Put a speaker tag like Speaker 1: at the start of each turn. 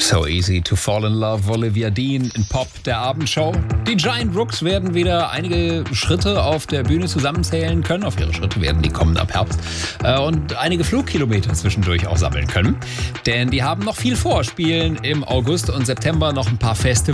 Speaker 1: So easy to fall in love, Olivia Dean in Pop, der Abendshow. Die Giant Rooks werden wieder einige Schritte auf der Bühne zusammenzählen können. Auf ihre Schritte werden die kommen ab Herbst. Und einige Flugkilometer zwischendurch auch sammeln können. Denn die haben noch viel vor, spielen im August und September noch ein paar Festivals.